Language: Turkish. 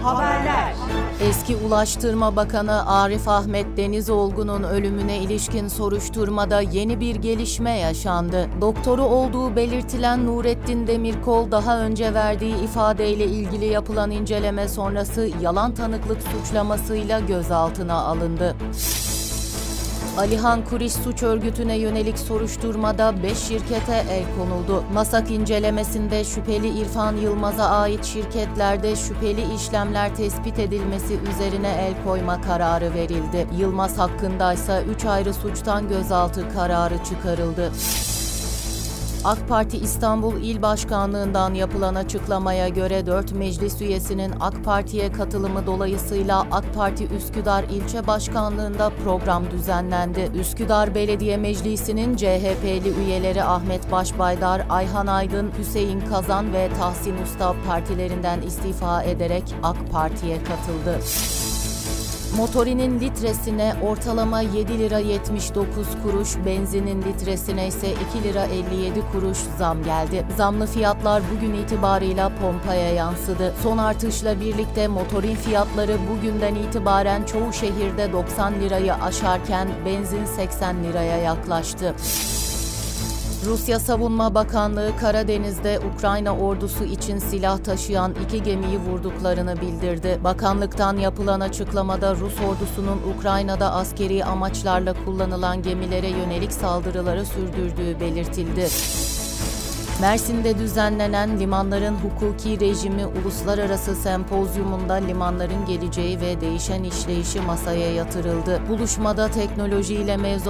Haberler. Eski Ulaştırma Bakanı Arif Ahmet Denizolgu'nun ölümüne ilişkin soruşturmada yeni bir gelişme yaşandı. Doktoru olduğu belirtilen Nurettin Demirkol daha önce verdiği ifadeyle ilgili yapılan inceleme sonrası yalan tanıklık suçlamasıyla gözaltına alındı. Alihan Kuriş suç örgütüne yönelik soruşturmada 5 şirkete el konuldu. MASAK incelemesinde şüpheli İrfan Yılmaz'a ait şirketlerde şüpheli işlemler tespit edilmesi üzerine el koyma kararı verildi. Yılmaz hakkındaysa 3 ayrı suçtan gözaltı kararı çıkarıldı. AK Parti İstanbul İl Başkanlığı'ndan yapılan açıklamaya göre 4 meclis üyesinin AK Parti'ye katılımı dolayısıyla AK Parti Üsküdar İlçe Başkanlığı'nda program düzenlendi. Üsküdar Belediye Meclisi'nin CHP'li üyeleri Ahmet Başbaydar, Ayhan Aydın, Hüseyin Kazan ve Tahsin Usta partilerinden istifa ederek AK Parti'ye katıldı. Motorinin litresine ortalama 7 lira 79 kuruş, benzinin litresine ise 2 lira 57 kuruş zam geldi. Zamlı fiyatlar bugün itibarıyla pompaya yansıdı. Son artışla birlikte motorin fiyatları bugünden itibaren çoğu şehirde 90 lirayı aşarken benzin 80 liraya yaklaştı. Rusya Savunma Bakanlığı Karadeniz'de Ukrayna ordusu için silah taşıyan 2 gemiyi vurduklarını bildirdi. Bakanlıktan yapılan açıklamada Rus ordusunun Ukrayna'da askeri amaçlarla kullanılan gemilere yönelik saldırıları sürdürdüğü belirtildi. Mersin'de düzenlenen Limanların Hukuki Rejimi Uluslararası Sempozyumunda limanların geleceği ve değişen işleyişi masaya yatırıldı. Buluşmada teknolojiyle mevzu